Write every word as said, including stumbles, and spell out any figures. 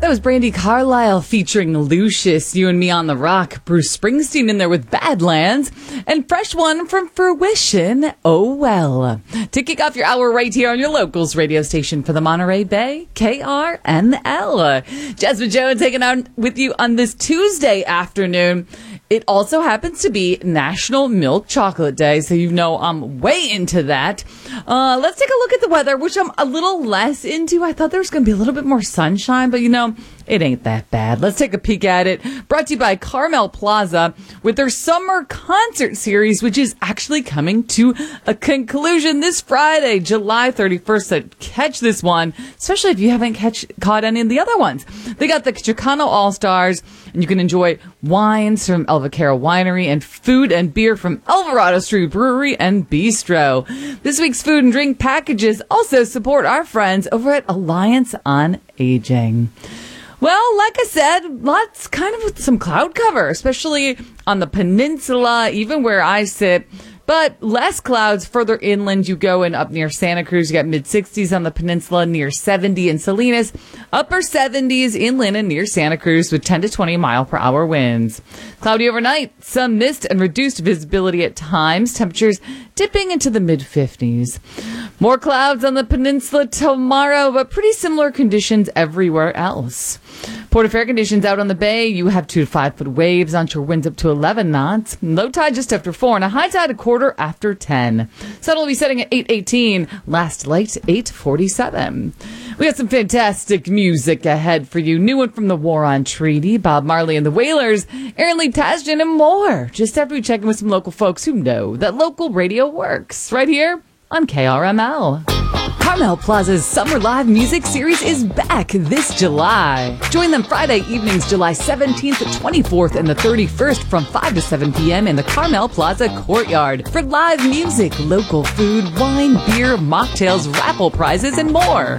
That was Brandi Carlile featuring Lucius, You and Me on the Rock, Bruce Springsteen in there with Badlands, and fresh one from Fruition, Oh Well. To kick off your hour right here on your locals radio station for the Monterey Bay, K R N L. Jasmine Jones taking out with you on this Tuesday afternoon. It also happens to be National Milk Chocolate Day, so you know I'm way into that. Uh, let's take a look at the weather, which I'm a little less into. I thought there was going to be a little bit more sunshine, but you know, it ain't that bad. Let's take a peek at it. Brought to you by Carmel Plaza with their summer concert series, which is actually coming to a conclusion this Friday, July thirty-first. So catch this one, especially if you haven't catch, caught any of the other ones. They got the Chicano All-Stars, and you can enjoy wines from El Vaquero Winery and food and beer from Alvarado Street Brewery and Bistro. This week's food and drink packages also support our friends over at Alliance on Aging. Well, like I said, lots kind of with some cloud cover, especially on the peninsula, even where I sit. But less clouds further inland you go, and up near Santa Cruz, you got mid sixties on the peninsula, near seventy in Salinas, upper seventies inland and near Santa Cruz with ten to twenty mile per hour winds. Cloudy overnight, some mist and reduced visibility at times, temperatures dipping into the mid fifties. More clouds on the peninsula tomorrow, but pretty similar conditions everywhere else. Port of fair conditions out on the bay. You have two to five foot waves, onshore winds up to eleven knots. Low tide just after four, and a high tide a quarter after ten. Sun will be setting at eight eighteen. Last light eight forty-seven. We got some fantastic music ahead for you. New one from the War on Treaty, Bob Marley and the Wailers, Aaron Lee Tasjan, and more. Just after we check in with some local folks who know that local radio works. Right here on K R M L. Carmel Plaza's Summer Live Music Series is back this July. Join them Friday evenings, July seventeenth, twenty-fourth, and the thirty-first from five to seven p.m. in the Carmel Plaza Courtyard for live music, local food, wine, beer, mocktails, raffle prizes, and more.